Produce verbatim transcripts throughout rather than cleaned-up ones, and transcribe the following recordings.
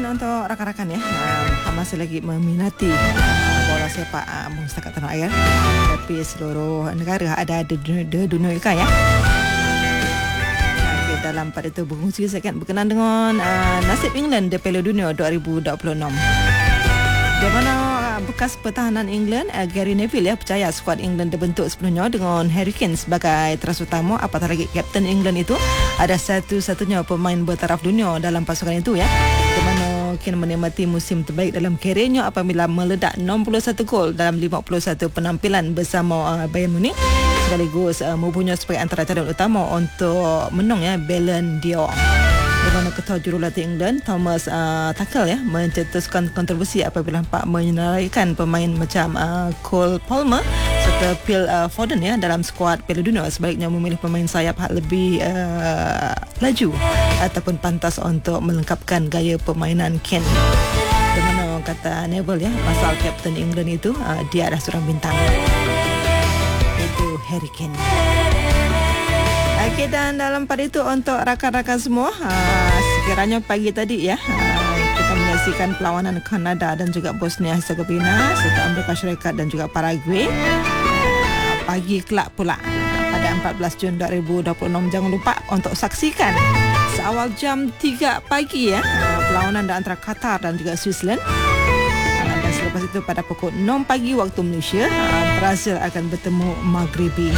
untuk rakan-rakan ya, uh, masih lagi meminati uh, bola sepak uh, setakat tanah air, tapi seluruh negara ada di dunia, dunia ya. Okay, dalam pada itu berfungsi saya akan berkenan dengan uh, nasib England di Piala Dunia dua ribu dua puluh enam. Di mana uh, bekas pertahanan England uh, Gary Neville ya percaya skuad England dibentuk sepenuhnya dengan Harry Kane sebagai teras utama, apatah lagi kapten England itu ada satu-satunya pemain bertaraf dunia dalam pasukan itu ya. Di mana Kane menikmati musim terbaik dalam kerjanya apabila meledak enam puluh satu gol dalam lima puluh satu penampilan bersama uh, Bayern Munich, sekaligus uh, mempunyai sebagai antara calon utama untuk menang ya Ballon d'Or. Di mana ketua jurulatih England Thomas uh, Tuchel ya mencetuskan kontroversi apabila nampak menyenaraikan pemain macam uh, Cole Palmer serta Phil uh, Foden ya dalam skuad Piala Dunia, sebaliknya memilih pemain sayap hak lebih uh, laju ataupun pantas untuk melengkapkan gaya permainan Kane. Di mana kata Neville ya pasal kapten England itu uh, dia adalah seorang bintang, itu Harry Kane. Okey, dan dalam pada itu untuk rakan-rakan semua, uh, sekiranya pagi tadi ya uh, kita menyaksikan perlawanan Kanada dan juga Bosnia Herzegovina serta Amerika Syarikat dan juga Paraguay. Uh, pagi kelak pula uh, pada empat belas Jun dua ribu dua puluh enam, jangan lupa untuk saksikan seawal jam tiga pagi ya uh, perlawanan antara Qatar dan juga Switzerland. Uh, dan selepas itu pada pukul enam pagi waktu Malaysia, uh, Brazil akan bertemu Maghribi.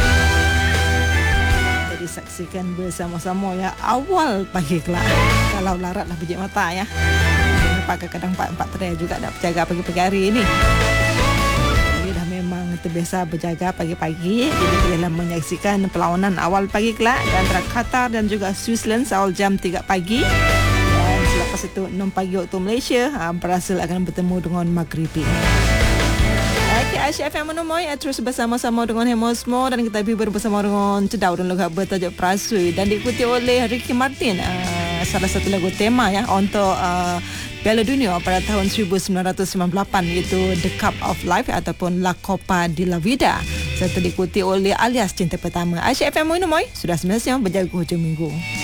Disaksikan bersama-sama ya awal pagi kelak. Kalau larat lah pejik mata ya. Pakai kadang empat-empat terai juga nak berjaga pagi-pagi hari ini. Jadi dah memang terbiasa berjaga pagi-pagi. Jadi bolehlah menyaksikan perlawanan awal pagi kelak antara Qatar dan juga Switzerland awal jam tiga pagi. Dan selepas itu enam pagi waktu Malaysia, Brazil akan bertemu dengan Maghribi. Okay, Aisyah F M menemui terus bersama-sama dengan Hemosmo dan kita bibir bersama dengan Cedau dan lagu bertajuk Prasui dan diikuti oleh Ricky Martin, uh, salah satu lagu tema ya untuk uh, Piala Dunia pada tahun seribu sembilan ratus sembilan puluh lapan, iaitu The Cup of Life ataupun La Copa de la Vida, serta diikuti oleh Alias Cinta Pertama. Aisyah F M menemui sudah semestinya berjaga hujung minggu.